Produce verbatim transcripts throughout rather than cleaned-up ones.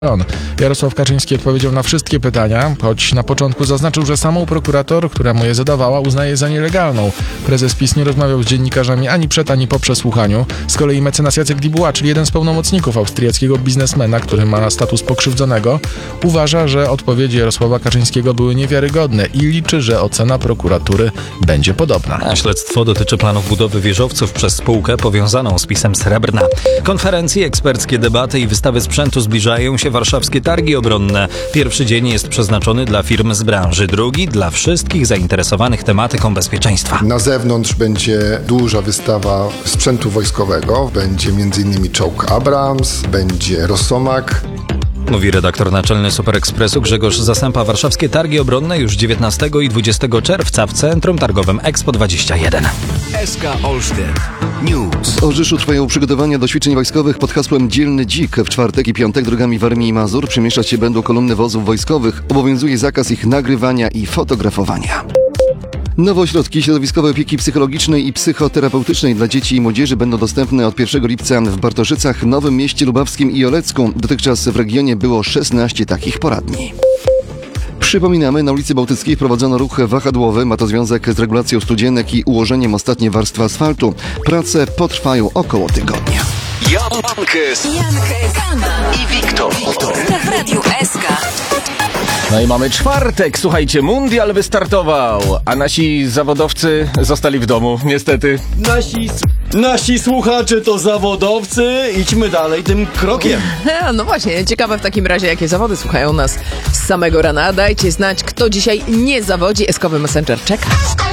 Jarosław Kaczyński odpowiedział na wszystkie pytania, choć na początku zaznaczył, że samą prokurator, która mu je zadawała, uznaje za nielegalną. Prezes PiS nie rozmawiał z dziennikarzami ani przed, ani po przesłuchaniu. Z kolei mecenas Jacek Dubois, czyli jeden z pełnomocników austriackiego biznesmena, który ma status pokrzywdzonego, uważa, że odpowiedzi Jarosława Kaczyńskiego były niewiarygodne i liczy, że ocena prokuratury będzie podobna. A śledztwo dotyczy planów budowy wieżowców przez spółkę powiązaną z PiS-em Srebrna. Konferencje, eksperckie debaty i wystawy sprzętu zbliżają się warszawskie targi obronne. Pierwszy dzień jest przeznaczony dla firm z branży, drugi dla wszystkich zainteresowanych tematyką bezpieczeństwa. Na zewnątrz będzie duża wystawa sprzętu wojskowego. Będzie m.in. czołg Abrams, będzie Rosomak. Mówi redaktor naczelny Super Expressu Grzegorz Zasępa. Warszawskie targi obronne już dziewiętnastego i dwudziestego czerwca w Centrum Targowym Expo dwadzieścia jeden. S K Olsztyn News. W Orzyszu trwają przygotowania do ćwiczeń wojskowych pod hasłem Dzielny Dzik. W czwartek i piątek drogami Warmii i Mazur przemieszczać się będą kolumny wozów wojskowych. Obowiązuje zakaz ich nagrywania i fotografowania. Nowe ośrodki środowiskowej opieki psychologicznej i psychoterapeutycznej dla dzieci i młodzieży będą dostępne od pierwszego lipca w Bartoszycach, Nowym Mieście Lubawskim i Olecku. Dotychczas w regionie było szesnaście takich poradni. Przypominamy, na ulicy Bałtyckiej wprowadzono ruch wahadłowy. Ma to związek z regulacją studzienek i ułożeniem ostatniej warstwy asfaltu. Prace potrwają około tygodnia. Jankes, Jankes i Wiktor. w Radiu S K. No i mamy czwartek, słuchajcie, mundial wystartował, a nasi zawodowcy zostali w domu, niestety. Nasi, nasi słuchacze to zawodowcy, idźmy dalej tym krokiem. No właśnie, ciekawe w takim razie, jakie zawody słuchają nas z samego rana. Dajcie znać, kto dzisiaj nie zawodzi. Eskowy Messenger czeka.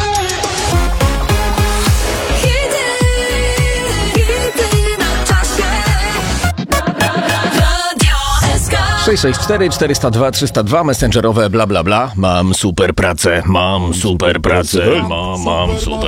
sześć sześć cztery czterysta dwa trzysta dwa, messengerowe bla bla bla. Mam super pracę, mam super pracę, mam, mam super